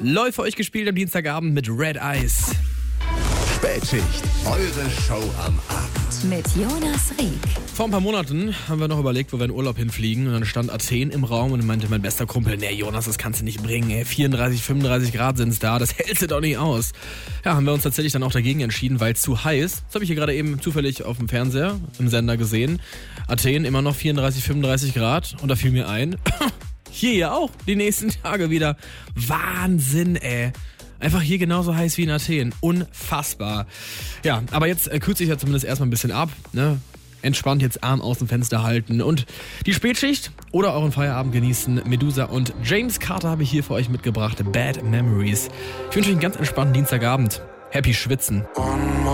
Läuft für euch gespielt am Dienstagabend mit Red Eyes. Spätschicht, eure Show am Abend. Mit Jonas Rieck. Vor ein paar Monaten haben wir noch überlegt, wo wir in Urlaub hinfliegen. Und dann stand Athen im Raum und meinte mein bester Kumpel, nee Jonas, das kannst du nicht bringen. Ey. 34, 35 Grad sind es da, das hältst du doch nicht aus. Ja, haben wir uns tatsächlich dann auch dagegen entschieden, weil es zu heiß. Das habe ich hier gerade eben zufällig auf dem Fernseher im Sender gesehen. Athen immer noch 34, 35 Grad. Und da fiel mir ein, hier ja auch die nächsten Tage wieder. Wahnsinn, ey. Einfach hier genauso heiß wie in Athen. Unfassbar. Ja, aber jetzt kühlt sich ja zumindest erstmal ein bisschen ab. Ne? Entspannt jetzt Arm aus dem Fenster halten und die Spätschicht oder euren Feierabend genießen. Medusa und James Carter habe ich hier für euch mitgebracht. Bad Memories. Ich wünsche euch einen ganz entspannten Dienstagabend. Happy Schwitzen.